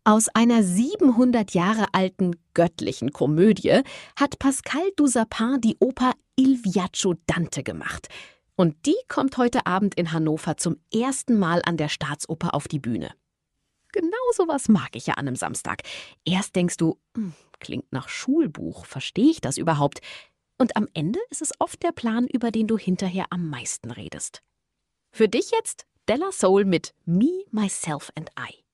Aus einer 700 Jahre alten göttlichen Komödie hat Pascal Dussapin die Oper Il Viaggio Dante gemacht. Und die kommt heute Abend in Hannover zum ersten Mal an der Staatsoper auf die Bühne. Genau sowas mag ich ja an einem Samstag. Erst denkst du, klingt nach Schulbuch, verstehe ich das überhaupt? Und am Ende ist es oft der Plan, über den du hinterher am meisten redest. Für dich jetzt De La Soul mit Me, Myself and I.